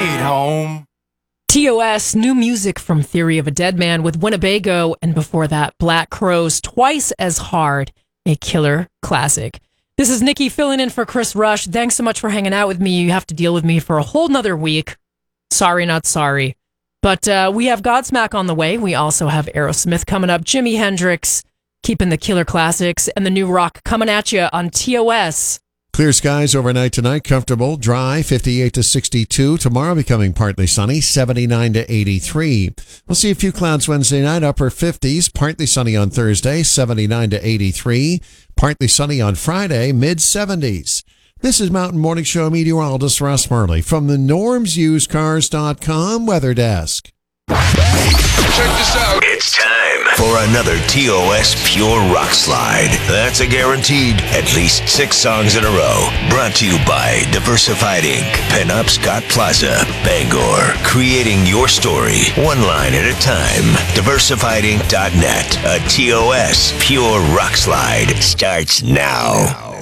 Ride home. TOS, new music from Theory of a Dead Man with Winnebago, and before that, Black Crowes, Twice as Hard, a killer classic. This is Nikki filling in for Chris Rush. Thanks so much for hanging out with me. You have to deal with me for a whole nother week. Sorry, not sorry. But we have Godsmack on the way. We also have Aerosmith coming up, Jimi Hendrix, keeping the killer classics, and the new rock coming at you on TOS. Clear skies overnight tonight, comfortable, dry, 58 to 62. Tomorrow becoming partly sunny, 79 to 83. We'll see a few clouds Wednesday night, upper 50s, partly sunny on Thursday, 79 to 83. Partly sunny on Friday, mid 70s. This is Mountain Morning Show meteorologist Russ Murley from the normsusedcars.com weather desk. Check this out. It's time for another TOS Pure Rock Slide. That's a guaranteed at least 6 songs in a row. Brought to you by Diversified Inc., Penop Scott Plaza, Bangor. Creating your story, one line at a time. DiversifiedInc.net. A TOS Pure Rock Slide starts now.